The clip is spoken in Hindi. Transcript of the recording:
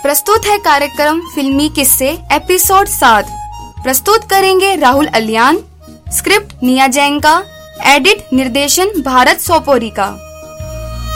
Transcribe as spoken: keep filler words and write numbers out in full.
प्रस्तुत है कार्यक्रम फिल्मी किस्से एपिसोड सात। प्रस्तुत करेंगे राहुल अलियान। स्क्रिप्ट निया जैन का। एडिट निर्देशन भारत सोपोरी का।